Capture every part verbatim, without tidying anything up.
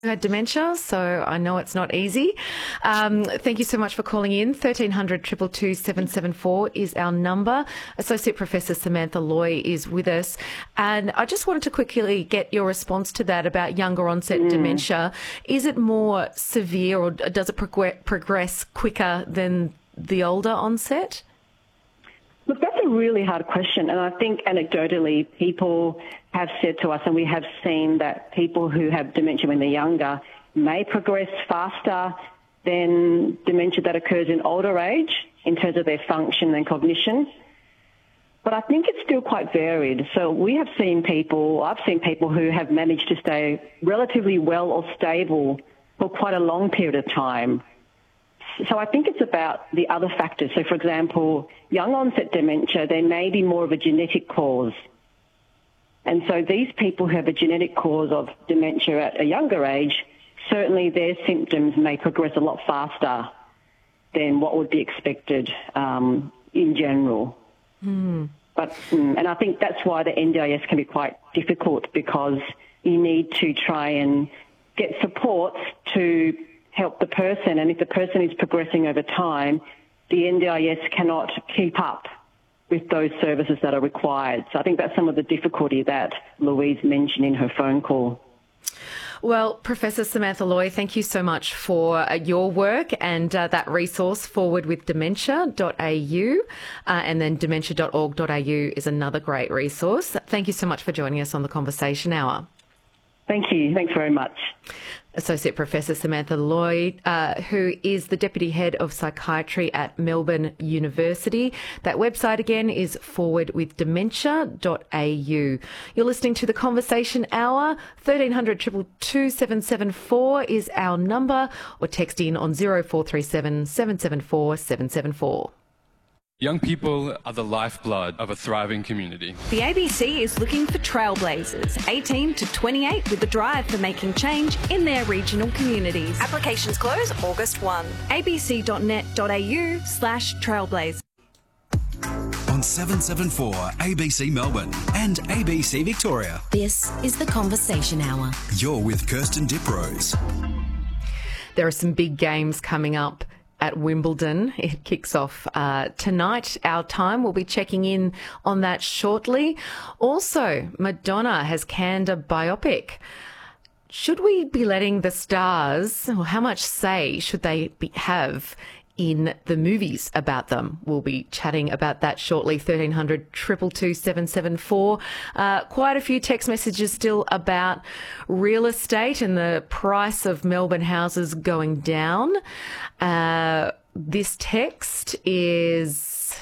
Had dementia, so I know it's not easy. Um, thank you so much for calling in. thirteen hundred, two two two, seven seven four is our number. Associate Professor Samantha Loy is with us. And I just wanted to quickly get your response to that about younger onset mm. dementia. Is it more severe, or does it prog- progress quicker than the older onset? Look, that's a really hard question, and I think anecdotally people have said to us, and we have seen that people who have dementia when they're younger may progress faster than dementia that occurs in older age in terms of their function and cognition. But I think it's still quite varied. So we have seen people, I've seen people who have managed to stay relatively well or stable for quite a long period of time. So I think it's about the other factors. So, for example, young onset dementia, there may be more of a genetic cause. And so these people who have a genetic cause of dementia at a younger age, certainly their symptoms may progress a lot faster than what would be expected um, in general. Mm. But and I think that's why the N D I S can be quite difficult, because you need to try and get supports to help the person, and if the person is progressing over time, the N D I S cannot keep up with those services that are required. So I think that's some of the difficulty that Louise mentioned in her phone call. Well, Professor Samantha Loy, thank you so much for uh, your work, and uh, that resource, forward with dementia dot a u, uh, and then dementia dot org dot a u is another great resource. Thank you so much for joining us on the Conversation Hour. Thank you. Thanks very much. Associate Professor Samantha Loy, uh, who is the Deputy Head of Psychiatry at Melbourne University. That website again is forward with dementia dot a u. You're listening to the Conversation Hour. thirteen hundred, two two two, seven seven four is our number, or text in on zero four three seven, seven seven four, seven seven four. Young people are the lifeblood of a thriving community. The A B C is looking for trailblazers, eighteen to twenty-eight, with a drive for making change in their regional communities. Applications close August first. a b c dot net dot a u slash trailblaze. On seven seven four A B C Melbourne and A B C Victoria. This is the Conversation Hour. You're with Kirsten Diprose. There are some big games coming up at Wimbledon. It kicks off uh, tonight, our time. We'll be checking in on that shortly. Also, Madonna has canned a biopic. Should we be letting the stars, or how much say should they be, have in the movies about them? We'll be chatting about that shortly. thirteen hundred, two two two, seven seven four. Uh, quite a few text messages still about real estate and the price of Melbourne houses going down. Uh, this text is...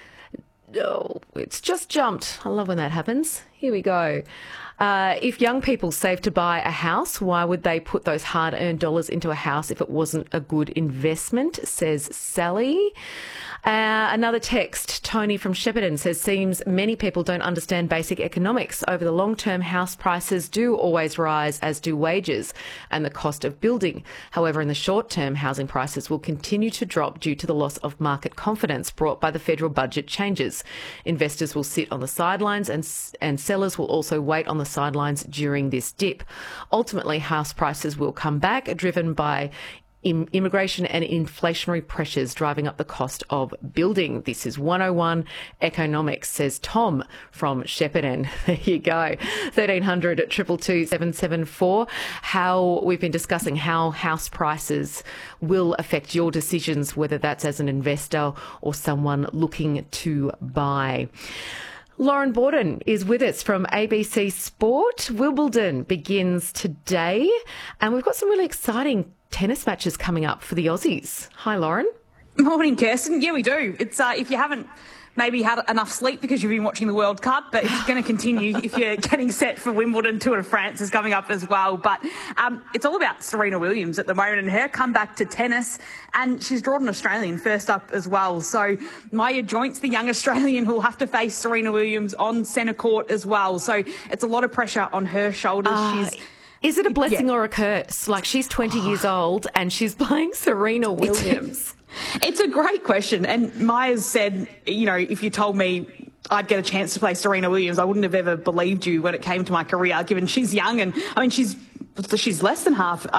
Oh, it's just jumped. I love when that happens. Here we go. Uh, if young people save to buy a house, why would they put those hard-earned dollars into a house if it wasn't a good investment, says Sally. Uh, another text, Tony from Shepparton, says, seems many people don't understand basic economics. Over the long term, house prices do always rise, as do wages and the cost of building. However, in the short term, housing prices will continue to drop due to the loss of market confidence brought by the federal budget changes. Investors will sit on the sidelines, and, and sellers will also wait on the sidelines during this dip. Ultimately, house prices will come back, driven by immigration and inflationary pressures driving up the cost of building. This is one oh one Economics, says Tom from Shepparton. There you go. thirteen hundred, two two two, seven seven four. How we've been discussing how house prices will affect your decisions, whether that's as an investor or someone looking to buy. Lauren Borden is with us from A B C Sport. Wimbledon begins today, and we've got some really exciting tennis matches coming up for the Aussies. Hi, Lauren. Morning, Kirsten. Yeah, we do. It's uh, if you haven't maybe had enough sleep because you've been watching the World Cup, but it's going to continue if you're getting set for Wimbledon. Tour de France is coming up as well. But um, it's all about Serena Williams at the moment and her comeback to tennis. And she's drawn an Australian first up as well. So Maya Joints, the young Australian, will have to face Serena Williams on centre court as well. So it's a lot of pressure on her shoulders. Uh, she's Is it a blessing yeah. or a curse? Like, she's twenty years old and she's playing Serena Williams. It's a great question. And Maya's said, you know, if you told me I'd get a chance to play Serena Williams, I wouldn't have ever believed you when it came to my career, given she's young and, I mean, she's she's less than half